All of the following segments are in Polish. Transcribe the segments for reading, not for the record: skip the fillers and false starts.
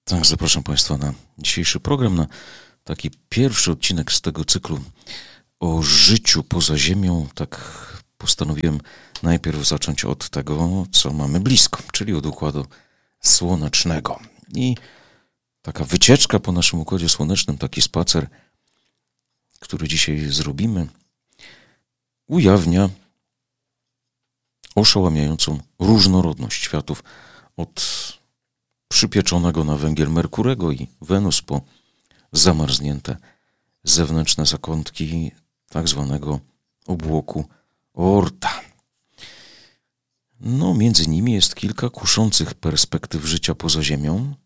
Tak, zapraszam Państwa na dzisiejszy program, na taki pierwszy odcinek z tego cyklu o życiu poza Ziemią. Tak postanowiłem najpierw zacząć od tego, co mamy blisko, czyli od Układu Słonecznego. I taka wycieczka po naszym Układzie Słonecznym, taki spacer, który dzisiaj zrobimy, ujawnia oszałamiającą różnorodność światów od przypieczonego na węgiel Merkurego i Wenus po zamarznięte zewnętrzne zakątki tak zwanego obłoku Oorta. Między nimi jest kilka kuszących perspektyw życia poza Ziemią,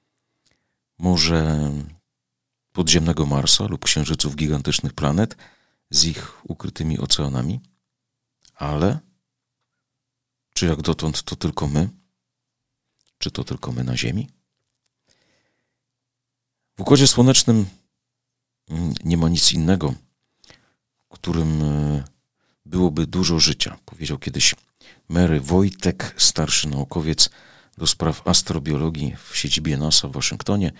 może podziemnego Marsa lub księżyców gigantycznych planet z ich ukrytymi oceanami, ale czy jak dotąd to tylko my? Czy to tylko my na Ziemi? W Układzie Słonecznym nie ma nic innego, w którym byłoby dużo życia, powiedział kiedyś Mary Wojtek, starszy naukowiec do spraw astrobiologii w siedzibie NASA w Waszyngtonie.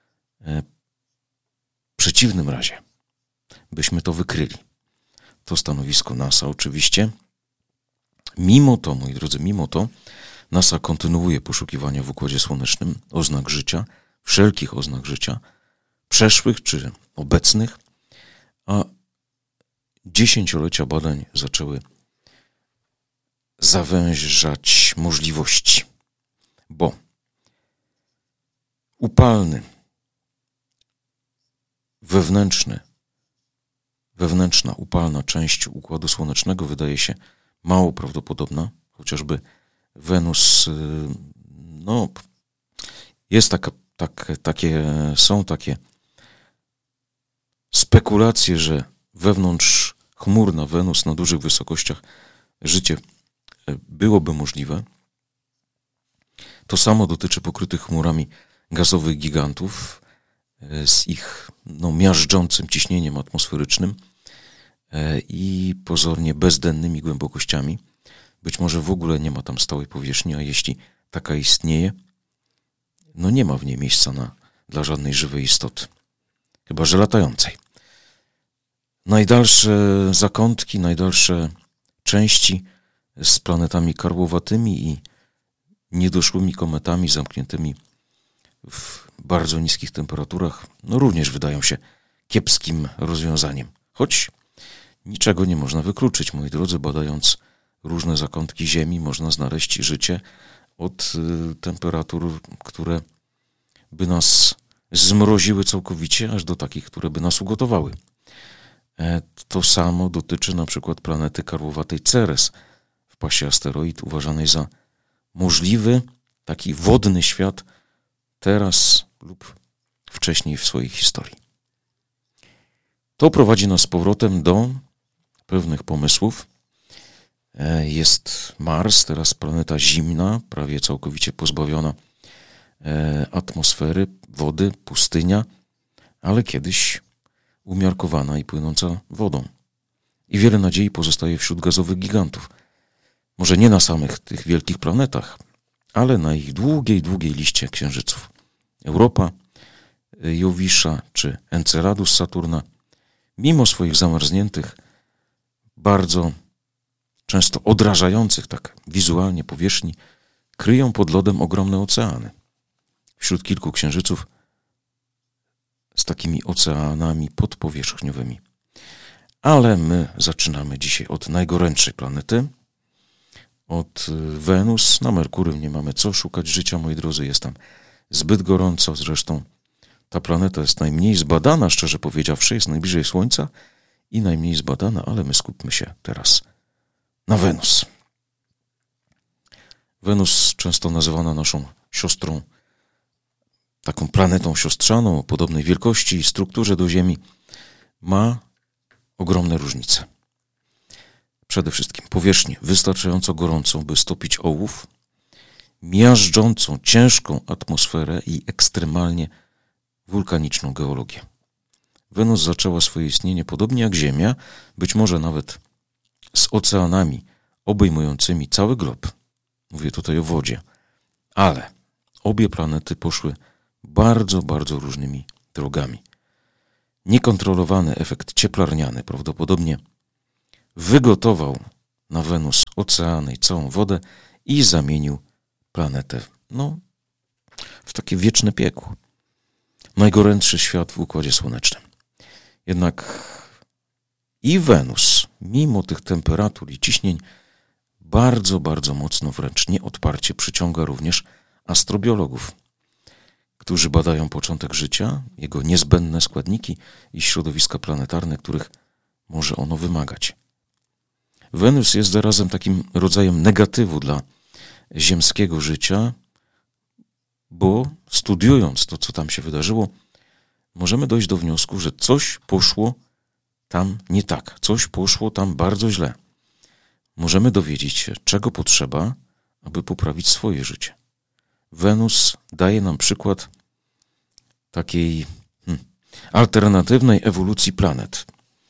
W przeciwnym razie byśmy to wykryli. To stanowisko NASA oczywiście. Mimo to, moi drodzy, NASA kontynuuje poszukiwania w Układzie Słonecznym oznak życia, wszelkich oznak życia, przeszłych czy obecnych, a dziesięciolecia badań zaczęły zawężać możliwości, bo upalny, wewnętrzna, upalna część Układu Słonecznego wydaje się mało prawdopodobna, chociażby Wenus, jest są takie spekulacje, że wewnątrzchmurna Wenus na dużych wysokościach życie byłoby możliwe. To samo dotyczy pokrytych chmurami gazowych gigantów z ich miażdżącym ciśnieniem atmosferycznym i pozornie bezdennymi głębokościami. Być może w ogóle nie ma tam stałej powierzchni, a jeśli taka istnieje, nie ma w niej miejsca dla żadnej żywej istoty, chyba że latającej. Najdalsze zakątki, najdalsze części z planetami karłowatymi i niedoszłymi kometami zamkniętymi w bardzo niskich temperaturach również wydają się kiepskim rozwiązaniem. Choć niczego nie można wykluczyć, moi drodzy, badając różne zakątki Ziemi można znaleźć życie od temperatur, które by nas zmroziły całkowicie, aż do takich, które by nas ugotowały. To samo dotyczy na przykład planety karłowatej Ceres w pasie asteroid, uważanej za możliwy taki wodny świat teraz lub wcześniej w swojej historii. To prowadzi nas z powrotem do pewnych pomysłów. Jest Mars, teraz planeta zimna, prawie całkowicie pozbawiona atmosfery, wody, pustynia, ale kiedyś umiarkowana i płynąca wodą. I wiele nadziei pozostaje wśród gazowych gigantów. Może nie na samych tych wielkich planetach, ale na ich długiej liście księżyców. Europa, Jowisza czy Enceladus Saturna, mimo swoich zamarzniętych, bardzo często odrażających tak wizualnie powierzchni, kryją pod lodem ogromne oceany. Wśród kilku księżyców z takimi oceanami podpowierzchniowymi. Ale my zaczynamy dzisiaj od najgorętszej planety, od Wenus. Na Merkurym nie mamy co szukać życia, moi drodzy, jest tam zbyt gorąco. Zresztą ta planeta jest najmniej zbadana, szczerze powiedziawszy, jest najbliżej Słońca i najmniej zbadana, ale my skupmy się teraz na Wenus. Wenus, często nazywana naszą siostrą, taką planetą siostrzaną o podobnej wielkości i strukturze do Ziemi, ma ogromne różnice. Przede wszystkim powierzchnię wystarczająco gorącą, by stopić ołów, miażdżącą, ciężką atmosferę i ekstremalnie wulkaniczną geologię. Wenus zaczęła swoje istnienie podobnie jak Ziemia, być może nawet z oceanami obejmującymi cały glob. Mówię tutaj o wodzie. Ale obie planety poszły bardzo, bardzo różnymi drogami. Niekontrolowany efekt cieplarniany prawdopodobnie wygotował na Wenus oceany i całą wodę i zamienił planetę w takie wieczne piekło. Najgorętszy świat w Układzie Słonecznym. Jednak i Wenus, mimo tych temperatur i ciśnień, bardzo, bardzo mocno, wręcz nieodparcie przyciąga również astrobiologów, którzy badają początek życia, jego niezbędne składniki i środowiska planetarne, których może ono wymagać. Wenus jest zarazem takim rodzajem negatywu dla ziemskiego życia, bo studiując to, co tam się wydarzyło, możemy dojść do wniosku, że coś poszło tam nie tak, coś poszło tam bardzo źle. Możemy dowiedzieć się, czego potrzeba, aby poprawić swoje życie. Wenus daje nam przykład takiej alternatywnej ewolucji planet.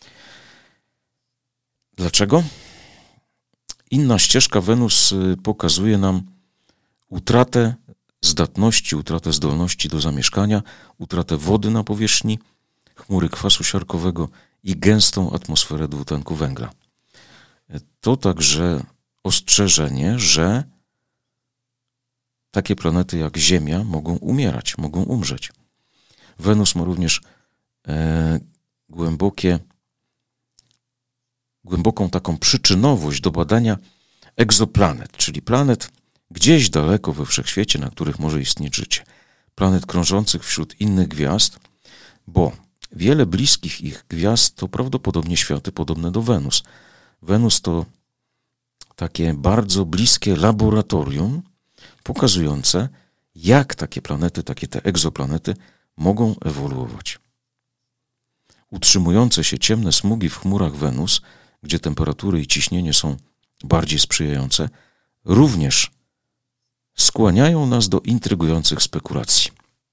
Dlaczego? Inna ścieżka Wenus pokazuje nam utratę zdatności, utratę zdolności do zamieszkania, utratę wody na powierzchni, chmury kwasu siarkowego i gęstą atmosferę dwutlenku węgla. To także ostrzeżenie, że takie planety jak Ziemia mogą umierać, mogą umrzeć. Wenus ma również głęboką taką przyczynowość do badania egzoplanet, czyli planet gdzieś daleko we wszechświecie, na których może istnieć życie. Planet krążących wśród innych gwiazd, bo wiele bliskich ich gwiazd to prawdopodobnie światy podobne do Wenus. Wenus to takie bardzo bliskie laboratorium pokazujące, jak takie planety, takie te egzoplanety mogą ewoluować. Utrzymujące się ciemne smugi w chmurach Wenus, gdzie temperatury i ciśnienie są bardziej sprzyjające, również skłaniają nas do intrygujących spekulacji.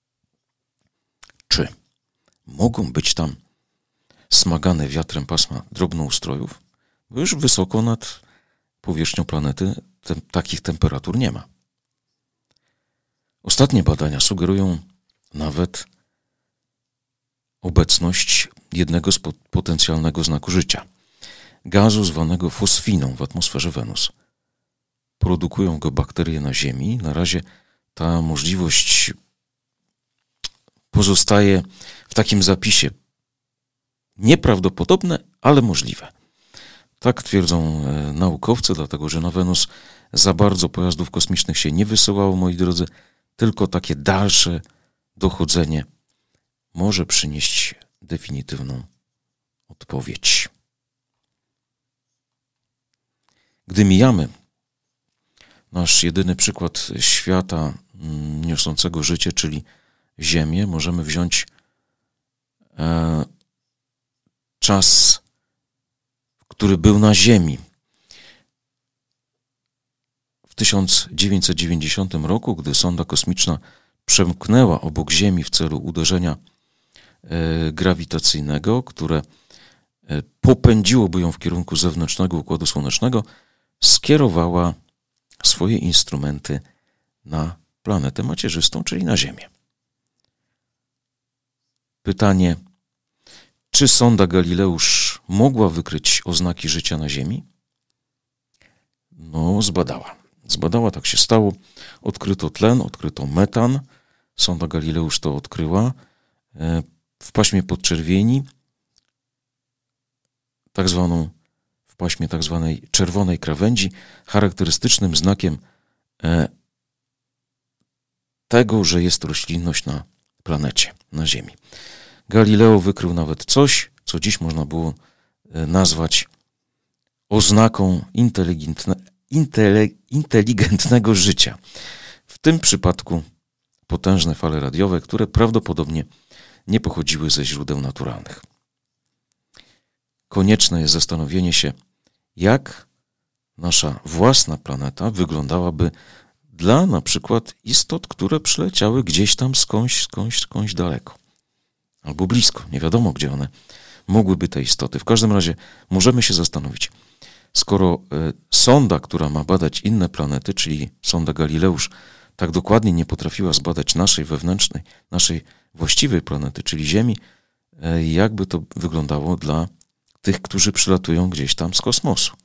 Czy mogą być tam smagane wiatrem pasma drobnoustrojów? Bo już wysoko nad powierzchnią planety takich temperatur nie ma. Ostatnie badania sugerują nawet obecność jednego z potencjalnego znaku życia. Gazu zwanego fosfiną w atmosferze Wenus. Produkują go bakterie na Ziemi. Na razie ta możliwość pozostaje w takim zapisie. Nieprawdopodobne, ale możliwe. Tak twierdzą naukowcy, dlatego że na Wenus za bardzo pojazdów kosmicznych się nie wysyłało, moi drodzy, tylko takie dalsze dochodzenie może przynieść definitywną odpowiedź. Gdy mijamy nasz jedyny przykład świata niosącego życie, czyli Ziemię, możemy wziąć czas, który był na Ziemi. W 1990 roku, gdy sonda kosmiczna przemknęła obok Ziemi w celu uderzenia grawitacyjnego, które popędziłoby ją w kierunku zewnętrznego Układu Słonecznego, skierowała swoje instrumenty na planetę macierzystą, czyli na Ziemię. Pytanie, czy sonda Galileusz mogła wykryć oznaki życia na Ziemi? Zbadała, tak się stało. Odkryto tlen, odkryto metan. Sonda Galileusz to odkryła. W paśmie podczerwieni, w paśmie tak zwanej czerwonej krawędzi, charakterystycznym znakiem tego, że jest roślinność na planecie, na Ziemi. Galileo wykrył nawet coś, co dziś można było nazwać oznaką inteligentnego życia. W tym przypadku potężne fale radiowe, które prawdopodobnie nie pochodziły ze źródeł naturalnych. Konieczne jest zastanowienie się, jak nasza własna planeta wyglądałaby dla na przykład istot, które przyleciały gdzieś tam skądś daleko. Albo blisko, nie wiadomo gdzie one mogłyby te istoty. W każdym razie możemy się zastanowić, skoro sonda, która ma badać inne planety, czyli sonda Galileusz, tak dokładnie nie potrafiła zbadać naszej wewnętrznej, naszej właściwej planety, czyli Ziemi, jakby to wyglądało dla tych, którzy przylatują gdzieś tam z kosmosu.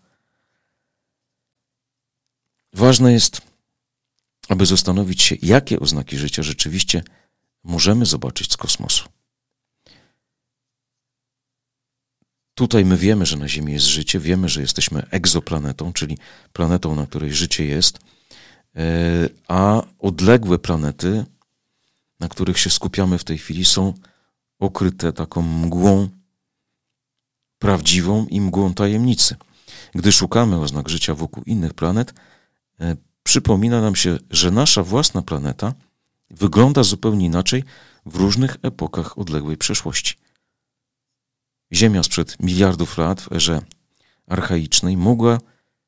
Ważne jest, aby zastanowić się, jakie oznaki życia rzeczywiście możemy zobaczyć z kosmosu. Tutaj my wiemy, że na Ziemi jest życie, wiemy, że jesteśmy egzoplanetą, czyli planetą, na której życie jest, a odległe planety, na których się skupiamy w tej chwili, są okryte taką mgłą prawdziwą i mgłą tajemnicy. Gdy szukamy oznak życia wokół innych planet, przypomina nam się, że nasza własna planeta wygląda zupełnie inaczej w różnych epokach odległej przeszłości. Ziemia sprzed miliardów lat w erze archaicznej mogła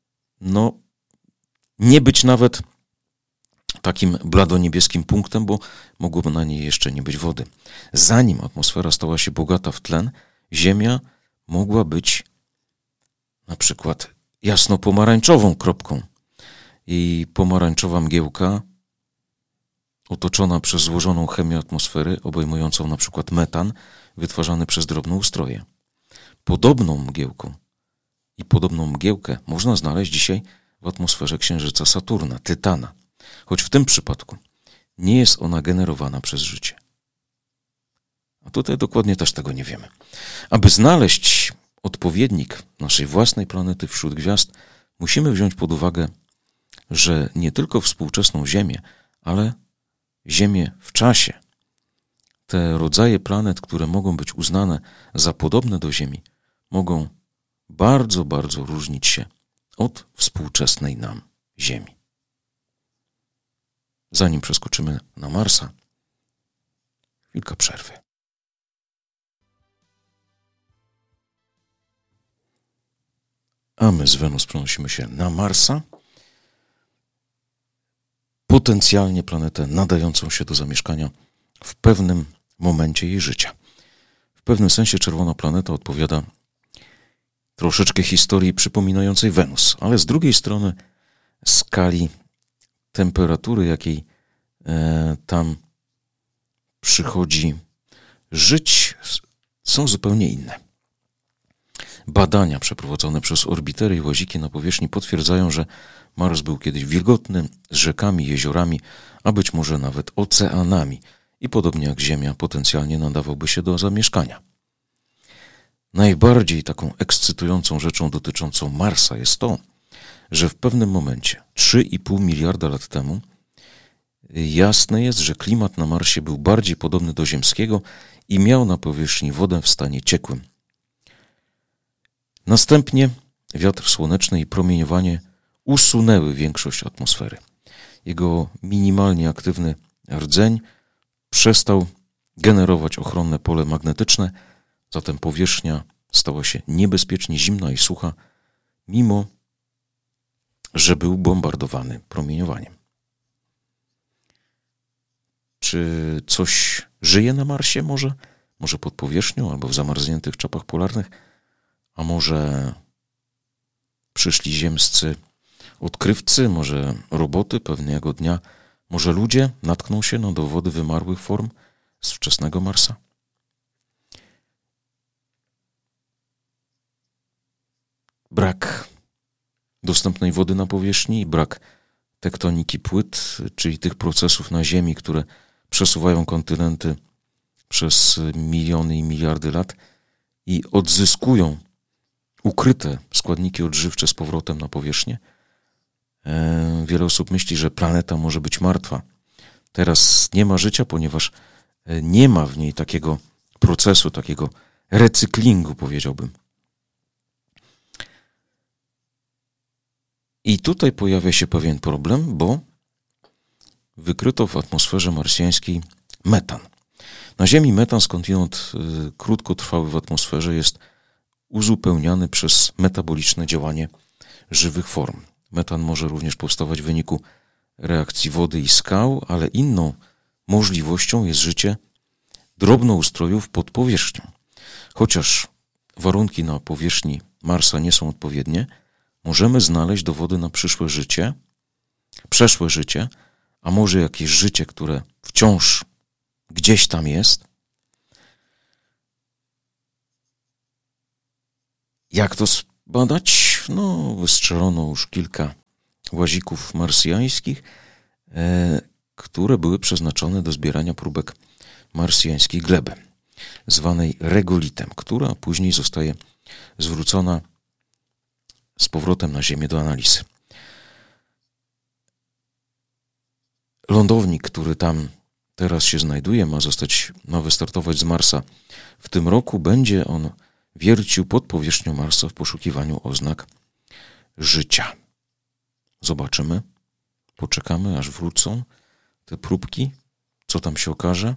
nie być nawet takim bladoniebieskim punktem, bo mogłoby na niej jeszcze nie być wody. Zanim atmosfera stała się bogata w tlen, Ziemia mogła być na przykład jasno-pomarańczową kropką. I pomarańczowa mgiełka otoczona przez złożoną chemię atmosfery, obejmującą na przykład metan, wytwarzany przez drobnoustroje. Podobną mgiełką i podobną mgiełkę można znaleźć dzisiaj w atmosferze Księżyca Saturna, Tytana, choć w tym przypadku nie jest ona generowana przez życie. A tutaj dokładnie też tego nie wiemy. Aby znaleźć odpowiednik naszej własnej planety wśród gwiazd, musimy wziąć pod uwagę, że nie tylko współczesną Ziemię, ale Ziemię w czasie. Te rodzaje planet, które mogą być uznane za podobne do Ziemi, mogą bardzo, bardzo różnić się od współczesnej nam Ziemi. Zanim przeskoczymy na Marsa, chwilka przerwy. A my z Wenus przenosimy się na Marsa, potencjalnie planetę nadającą się do zamieszkania w pewnym momencie jej życia. W pewnym sensie czerwona planeta odpowiada troszeczkę historii przypominającej Wenus, ale z drugiej strony skali temperatury, jakiej tam przychodzi żyć, są zupełnie inne. Badania przeprowadzone przez orbitery i łaziki na powierzchni potwierdzają, że Mars był kiedyś wilgotny, z rzekami, jeziorami, a być może nawet oceanami i podobnie jak Ziemia potencjalnie nadawałby się do zamieszkania. Najbardziej taką ekscytującą rzeczą dotyczącą Marsa jest to, że w pewnym momencie, 3,5 miliarda lat temu, jasne jest, że klimat na Marsie był bardziej podobny do ziemskiego i miał na powierzchni wodę w stanie ciekłym. Następnie wiatr słoneczny i promieniowanie usunęły większość atmosfery. Jego minimalnie aktywny rdzeń przestał generować ochronne pole magnetyczne, zatem powierzchnia stała się niebezpiecznie zimna i sucha, mimo że był bombardowany promieniowaniem. Czy coś żyje na Marsie może? Może pod powierzchnią albo w zamarzniętych czapach polarnych? A może przyszli ziemscy odkrywcy, może roboty pewnego dnia, może ludzie natkną się na dowody wymarłych form z wczesnego Marsa? Brak dostępnej wody na powierzchni, brak tektoniki płyt, czyli tych procesów na Ziemi, które przesuwają kontynenty przez miliony i miliardy lat i odzyskują ukryte składniki odżywcze z powrotem na powierzchnię. Wiele osób myśli, że planeta może być martwa. Teraz nie ma życia, ponieważ nie ma w niej takiego procesu, takiego recyklingu, powiedziałbym. I tutaj pojawia się pewien problem, bo wykryto w atmosferze marsjańskiej metan. Na Ziemi metan skądinąd krótkotrwały w atmosferze jest uzupełniany przez metaboliczne działanie żywych form. Metan może również powstawać w wyniku reakcji wody i skał, ale inną możliwością jest życie drobnoustrojów pod powierzchnią. Chociaż warunki na powierzchni Marsa nie są odpowiednie, możemy znaleźć dowody na przeszłe życie, a może jakieś życie, które wciąż gdzieś tam jest? Jak to zbadać? No, wystrzelono już kilka łazików marsjańskich, które były przeznaczone do zbierania próbek marsjańskiej gleby, zwanej regolitem, która później zostaje zwrócona z powrotem na Ziemię do analizy. Lądownik, który tam teraz się znajduje, ma wystartować z Marsa w tym roku. Będzie on wiercił pod powierzchnią Marsa w poszukiwaniu oznak życia. Zobaczymy, poczekamy, aż wrócą te próbki, co tam się okaże.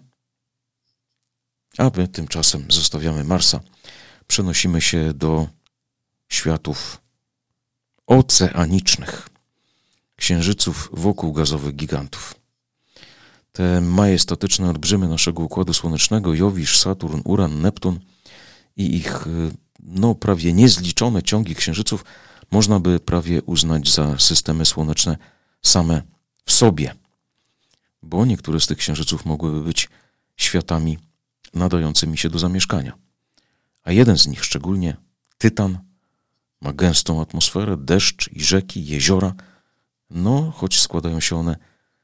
A my tymczasem zostawiamy Marsa, przenosimy się do światów oceanicznych, księżyców wokół gazowych gigantów. Te majestatyczne olbrzymy naszego Układu Słonecznego, Jowisz, Saturn, Uran, Neptun i ich prawie niezliczone ciągi księżyców można by prawie uznać za systemy słoneczne same w sobie, bo niektóre z tych księżyców mogłyby być światami nadającymi się do zamieszkania. A jeden z nich, szczególnie Tytan, ma gęstą atmosferę, deszcz i rzeki, jeziora, choć składają się one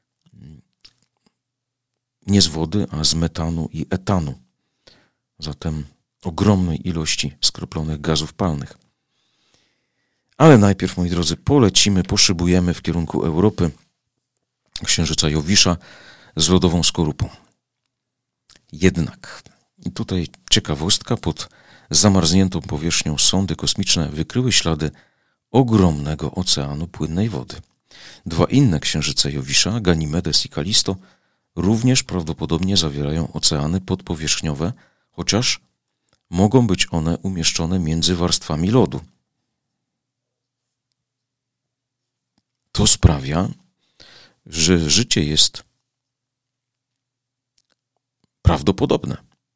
nie z wody, a z metanu i etanu. Zatem ogromnej ilości skroplonych gazów palnych. Ale najpierw, moi drodzy, poszybujemy w kierunku Europy, księżyca Jowisza z lodową skorupą. Jednak, i tutaj ciekawostka, pod zamarzniętą powierzchnią sondy kosmiczne wykryły ślady ogromnego oceanu płynnej wody. Dwa inne księżyce Jowisza, Ganimedes i Kalisto, również prawdopodobnie zawierają oceany podpowierzchniowe, chociaż mogą być one umieszczone między warstwami lodu. To sprawia, że życie jest prawdopodobne.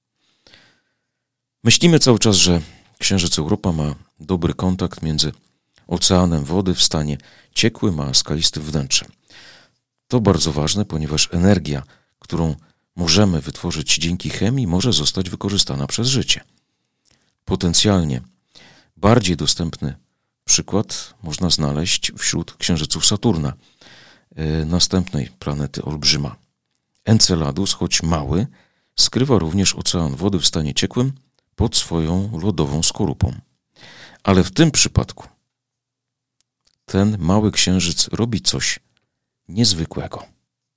Myślimy cały czas, że księżyc Europa ma dobry kontakt między oceanem wody w stanie ciekłym a skalistym wnętrzem. To bardzo ważne, ponieważ energia, którą możemy wytworzyć dzięki chemii, może zostać wykorzystana przez życie. Potencjalnie bardziej dostępny przykład można znaleźć wśród księżyców Saturna, następnej planety olbrzyma. Enceladus, choć mały, skrywa również ocean wody w stanie ciekłym pod swoją lodową skorupą. Ale w tym przypadku ten mały księżyc robi coś niezwykłego.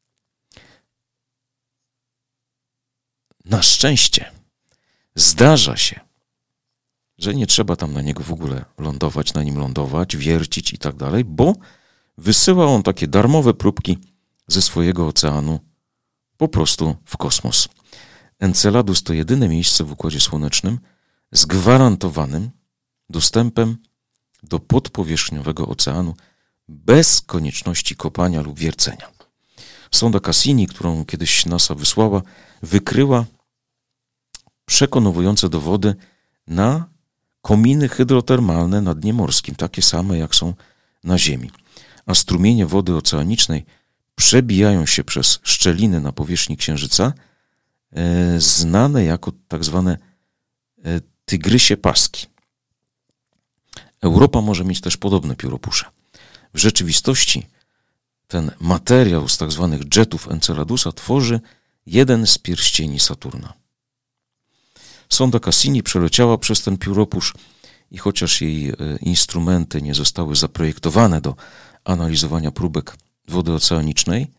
Na szczęście zdarza się, że nie trzeba tam na niego w ogóle lądować, na nim lądować, wiercić i tak dalej, bo wysyła on takie darmowe próbki ze swojego oceanu po prostu w kosmos. Enceladus to jedyne miejsce w Układzie Słonecznym z gwarantowanym dostępem do podpowierzchniowego oceanu bez konieczności kopania lub wiercenia. Sonda Cassini, którą kiedyś NASA wysłała, wykryła przekonujące dowody na kominy hydrotermalne na dnie morskim, takie same jak są na Ziemi. A strumienie wody oceanicznej przebijają się przez szczeliny na powierzchni Księżyca, znane jako tak zwane tygrysie paski. Europa może mieć też podobne pióropusze. W rzeczywistości ten materiał z tak zwanych jetów Enceladusa tworzy jeden z pierścieni Saturna. Sonda Cassini przeleciała przez ten pióropusz i chociaż jej instrumenty nie zostały zaprojektowane do analizowania próbek wody oceanicznej,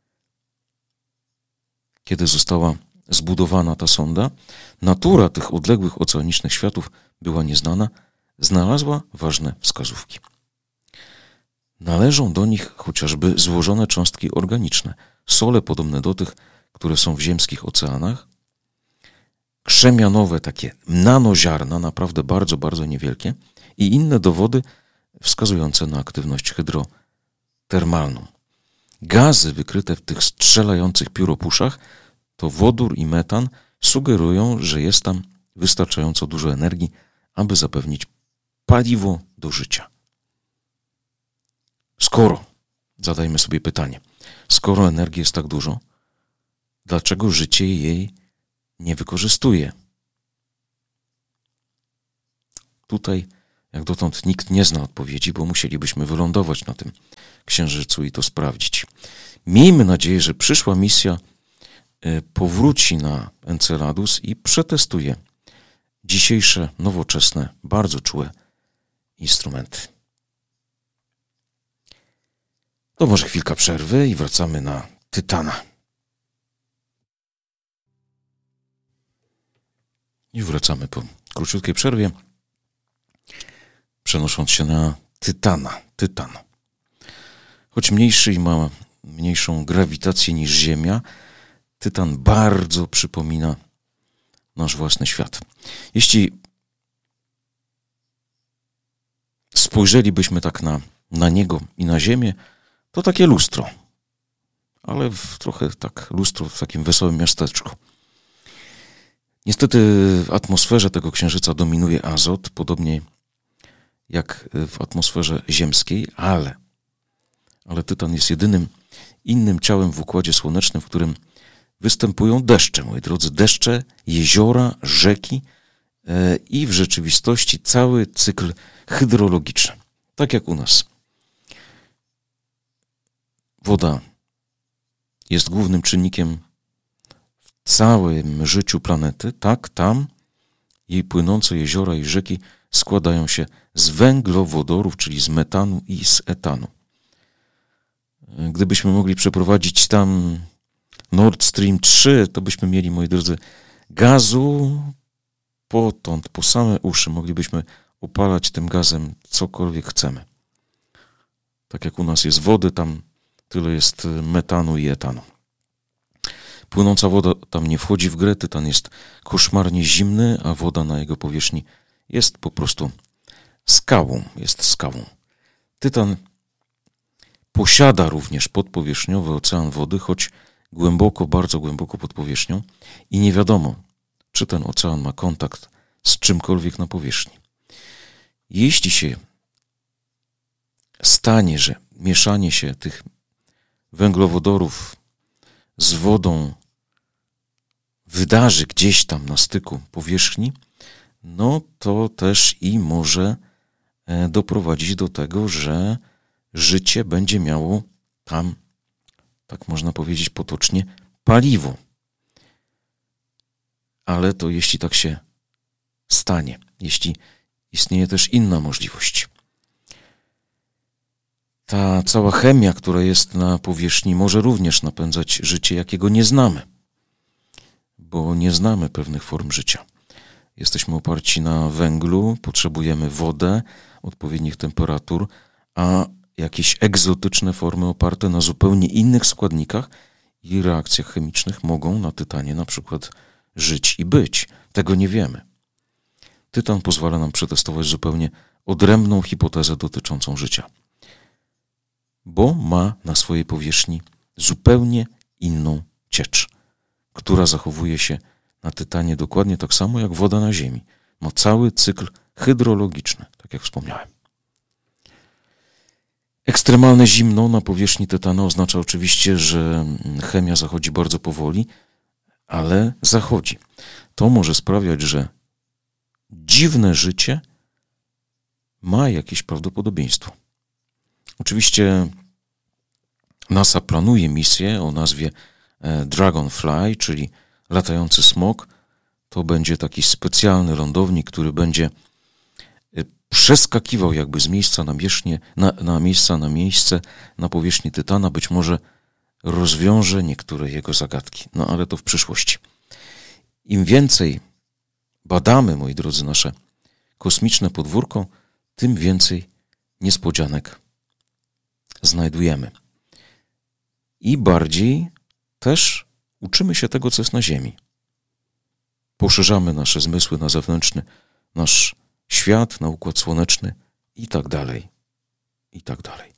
kiedy została zbudowana ta sonda, natura tych odległych oceanicznych światów była nieznana, znalazła ważne wskazówki. Należą do nich chociażby złożone cząstki organiczne, sole podobne do tych, które są w ziemskich oceanach, krzemianowe takie nanoziarna, naprawdę bardzo, bardzo niewielkie i inne dowody wskazujące na aktywność hydrotermalną. Gazy wykryte w tych strzelających pióropuszach, to wodór i metan, sugerują, że jest tam wystarczająco dużo energii, aby zapewnić paliwo do życia. Zadajmy sobie pytanie, Skoro energii jest tak dużo, dlaczego życie jej nie wykorzystuje? Tutaj jak dotąd nikt nie zna odpowiedzi, bo musielibyśmy wylądować na tym księżycu i to sprawdzić. Miejmy nadzieję, że przyszła misja powróci na Enceladus i przetestuje dzisiejsze, nowoczesne, bardzo czułe instrumenty. To może chwilka przerwy i wracamy na Tytana. I wracamy po króciutkiej przerwie, przenosząc się na Tytana. Tytan. Choć mniejszy i ma mniejszą grawitację niż Ziemia, Tytan bardzo przypomina nasz własny świat. Jeśli spojrzelibyśmy tak na niego i na Ziemię, to takie lustro, ale trochę tak lustro w takim wesołym miasteczku. Niestety w atmosferze tego księżyca dominuje azot, podobnie jak w atmosferze ziemskiej, ale Tytan jest jedynym innym ciałem w Układzie Słonecznym, w którym występują deszcze, moi drodzy, deszcze, jeziora, rzeki i w rzeczywistości cały cykl hydrologiczny, tak jak u nas. Woda jest głównym czynnikiem w całym życiu planety, tak, tam jej płynące jeziora i rzeki składają się z węglowodorów, czyli z metanu i z etanu. Gdybyśmy mogli przeprowadzić tam Nord Stream 3, to byśmy mieli, moi drodzy, gazu potąd, po same uszy. Moglibyśmy opalać tym gazem cokolwiek chcemy. Tak jak u nas jest wody, tam tyle jest metanu i etanu. Płynąca woda tam nie wchodzi w grę, Tytan jest koszmarnie zimny, a woda na jego powierzchni jest po prostu skałą. Tytan posiada również podpowierzchniowy ocean wody, choć głęboko, bardzo głęboko pod powierzchnią i nie wiadomo, czy ten ocean ma kontakt z czymkolwiek na powierzchni. Jeśli się stanie, że mieszanie się tych węglowodorów z wodą wydarzy gdzieś tam na styku powierzchni, no to też i może doprowadzić do tego, że życie będzie miało tam, tak można powiedzieć potocznie, paliwo. Ale to jeśli tak się stanie, jeśli istnieje też inna możliwość. Ta cała chemia, która jest na powierzchni, może również napędzać życie, jakiego nie znamy, bo nie znamy pewnych form życia. Jesteśmy oparci na węglu, potrzebujemy wodę, odpowiednich temperatur, a jakieś egzotyczne formy oparte na zupełnie innych składnikach i reakcjach chemicznych mogą na Tytanie na przykład żyć i być. Tego nie wiemy. Tytan pozwala nam przetestować zupełnie odrębną hipotezę dotyczącą życia, bo ma na swojej powierzchni zupełnie inną ciecz, która zachowuje się na Tytanie dokładnie tak samo jak woda na Ziemi. Ma cały cykl hydrologiczny, tak jak wspomniałem. Ekstremalne zimno na powierzchni Tytana oznacza oczywiście, że chemia zachodzi bardzo powoli, ale zachodzi. To może sprawiać, że dziwne życie ma jakieś prawdopodobieństwo. Oczywiście NASA planuje misję o nazwie Dragonfly, czyli latający smok. To będzie taki specjalny lądownik, który będzie przeskakiwał jakby z miejsca na miejsce na powierzchni Tytana. Być może rozwiąże niektóre jego zagadki. No ale to w przyszłości. Im więcej badamy, moi drodzy, nasze kosmiczne podwórko, tym więcej niespodzianek znajdujemy. I bardziej też uczymy się tego, co jest na Ziemi. Poszerzamy nasze zmysły na zewnętrzny, nasz świat, na układ słoneczny i tak dalej, i tak dalej.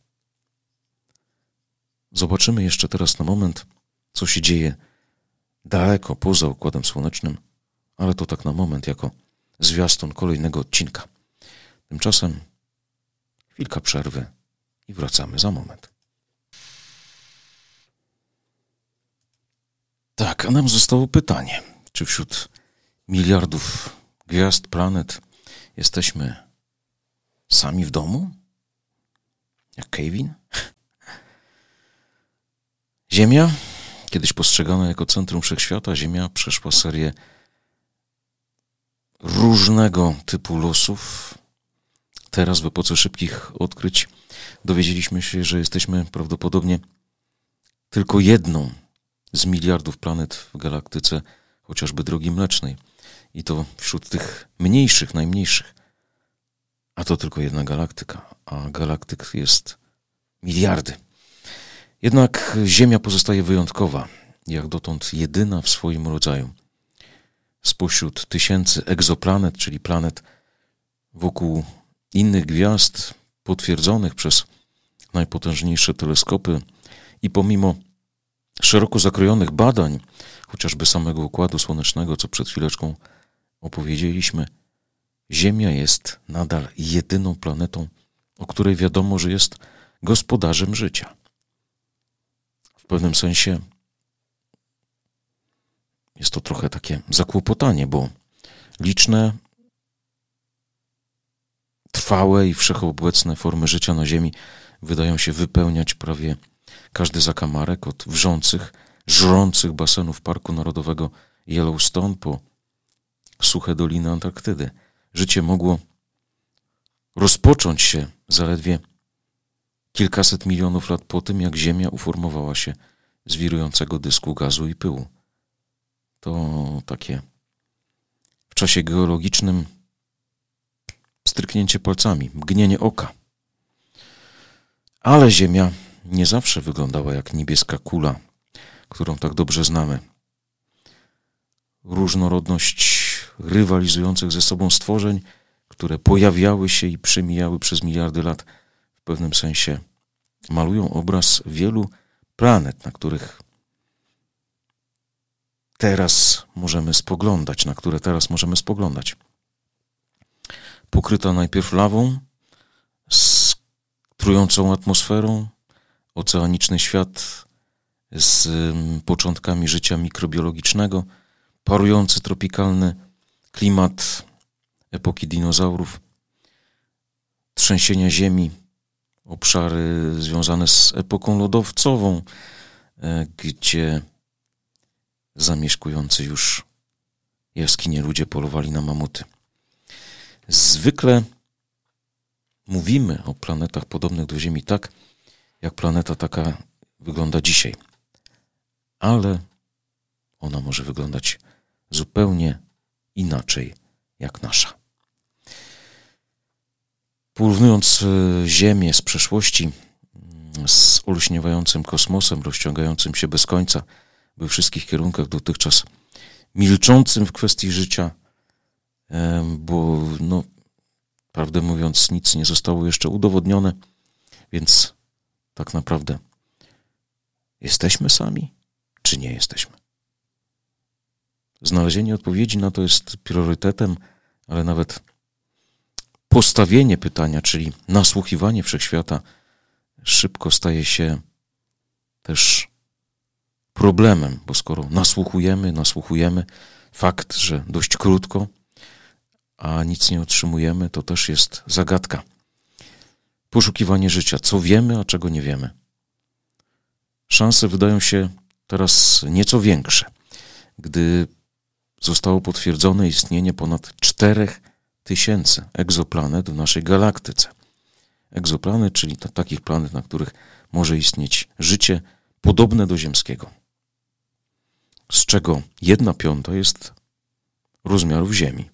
Zobaczymy jeszcze teraz na moment, co się dzieje daleko poza Układem Słonecznym, ale to tak na moment jako zwiastun kolejnego odcinka. Tymczasem chwilka przerwy i wracamy za moment. Tak, a nam zostało pytanie, czy wśród miliardów gwiazd, planet jesteśmy sami w domu? Jak Kevin? Ziemia, kiedyś postrzegana jako centrum wszechświata, Ziemia przeszła serię różnego typu losów. Teraz w epoce szybkich odkryć dowiedzieliśmy się, że jesteśmy prawdopodobnie tylko jedną z miliardów planet w galaktyce, chociażby Drogi Mlecznej. I to wśród tych mniejszych, najmniejszych. A to tylko jedna galaktyka, a galaktyk jest miliardy. Jednak Ziemia pozostaje wyjątkowa, jak dotąd jedyna w swoim rodzaju. Spośród tysięcy egzoplanet, czyli planet wokół innych gwiazd, potwierdzonych przez najpotężniejsze teleskopy i pomimo szeroko zakrojonych badań, chociażby samego Układu Słonecznego, co przed chwileczką opowiedzieliśmy, Ziemia jest nadal jedyną planetą, o której wiadomo, że jest gospodarzem życia. W pewnym sensie jest to trochę takie zakłopotanie, bo liczne, trwałe i wszechobecne formy życia na Ziemi wydają się wypełniać prawie każdy zakamarek, od wrzących, żrących basenów Parku Narodowego Yellowstone po suche doliny Antarktydy. Życie mogło rozpocząć się zaledwie kilkaset milionów lat po tym, jak Ziemia uformowała się z wirującego dysku gazu i pyłu. To takie w czasie geologicznym stryknięcie palcami, mgnienie oka. Ale Ziemia nie zawsze wyglądała jak niebieska kula, którą tak dobrze znamy. Różnorodność rywalizujących ze sobą stworzeń, które pojawiały się i przemijały przez miliardy lat, w pewnym sensie malują obraz wielu planet, na które teraz możemy spoglądać. Pokryta najpierw lawą, z trującą atmosferą, oceaniczny świat z początkami życia mikrobiologicznego, parujący tropikalny klimat epoki dinozaurów, trzęsienia ziemi, obszary związane z epoką lodowcową, gdzie zamieszkujący już jaskinie ludzie polowali na mamuty. Zwykle mówimy o planetach podobnych do Ziemi tak, jak planeta taka wygląda dzisiaj. Ale ona może wyglądać zupełnie inaczej jak nasza. Porównując Ziemię z przeszłości z olśniewającym kosmosem, rozciągającym się bez końca we wszystkich kierunkach, dotychczas milczącym w kwestii życia, bo prawdę mówiąc nic nie zostało jeszcze udowodnione, więc tak naprawdę jesteśmy sami, czy nie jesteśmy? Znalezienie odpowiedzi na to jest priorytetem, ale nawet postawienie pytania, czyli nasłuchiwanie wszechświata, szybko staje się też problemem, bo skoro nasłuchujemy, fakt, że dość krótko, a nic nie otrzymujemy, to też jest zagadka. Poszukiwanie życia, co wiemy, a czego nie wiemy. Szanse wydają się teraz nieco większe, gdy zostało potwierdzone istnienie ponad 4000 egzoplanet w naszej galaktyce. Egzoplanet, czyli takich planet, na których może istnieć życie podobne do ziemskiego. Z czego 1/5 jest rozmiarów Ziemi.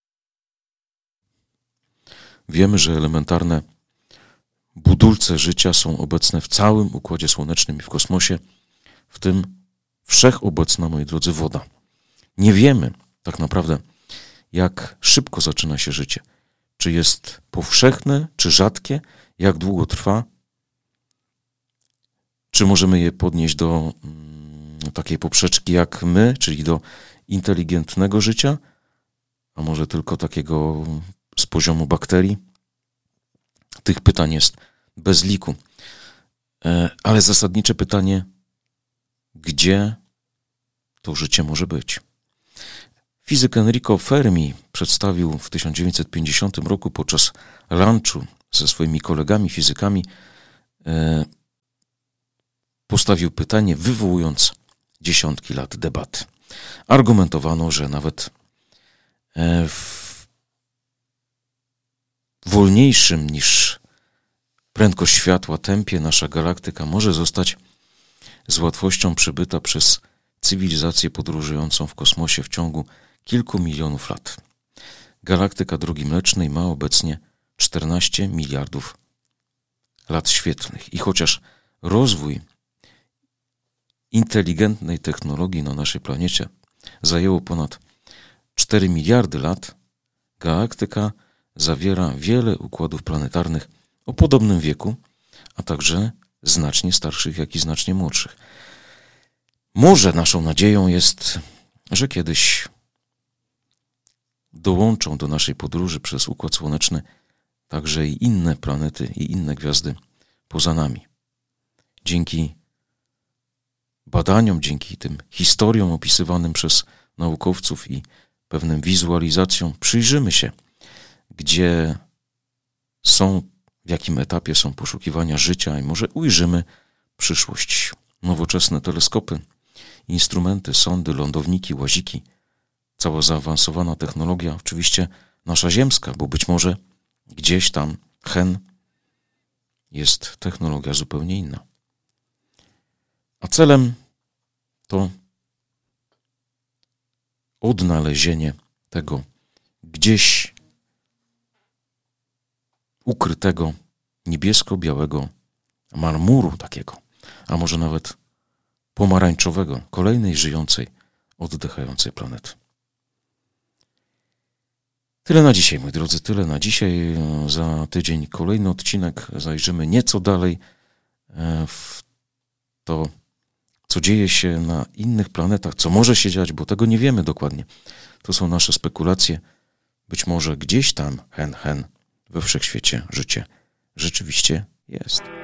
Wiemy, że elementarne budulce życia są obecne w całym Układzie Słonecznym i w kosmosie, w tym wszechobecna, moi drodzy, woda. Nie wiemy tak naprawdę, jak szybko zaczyna się życie. Czy jest powszechne, czy rzadkie, jak długo trwa, czy możemy je podnieść do takiej poprzeczki jak my, czyli do inteligentnego życia, a może tylko takiego z poziomu bakterii. Tych pytań jest bez liku. Ale zasadnicze pytanie, gdzie to życie może być. Fizyk Enrico Fermi przedstawił w 1950 roku podczas lunchu ze swoimi kolegami fizykami, postawił pytanie, wywołując dziesiątki lat debat. Argumentowano, że nawet w wolniejszym niż prędkość światła tempie nasza galaktyka może zostać z łatwością przebyta przez cywilizację podróżującą w kosmosie w ciągu kilku milionów lat. Galaktyka Drogi Mlecznej ma obecnie 14 miliardów lat świetlnych i chociaż rozwój inteligentnej technologii na naszej planecie zajęło ponad 4 miliardy lat, galaktyka zawiera wiele układów planetarnych o podobnym wieku, a także znacznie starszych, jak i znacznie młodszych. Może naszą nadzieją jest, że kiedyś dołączą do naszej podróży przez Układ Słoneczny także i inne planety i inne gwiazdy poza nami. Dzięki badaniom, dzięki tym historiom opisywanym przez naukowców i pewnym wizualizacjom przyjrzymy się, gdzie są, w jakim etapie są poszukiwania życia i może ujrzymy przyszłość. Nowoczesne teleskopy, instrumenty, sondy, lądowniki, łaziki, cała zaawansowana technologia, oczywiście nasza ziemska, bo być może gdzieś tam jest technologia zupełnie inna. A celem to odnalezienie tego gdzieś ukrytego niebiesko-białego marmuru takiego, a może nawet pomarańczowego, kolejnej żyjącej, oddychającej planety. Tyle na dzisiaj, moi drodzy, tyle na dzisiaj. Za tydzień kolejny odcinek. Zajrzymy nieco dalej w to, co dzieje się na innych planetach, co może się dziać, bo tego nie wiemy dokładnie. To są nasze spekulacje. Być może gdzieś tam, we wszechświecie życie rzeczywiście jest.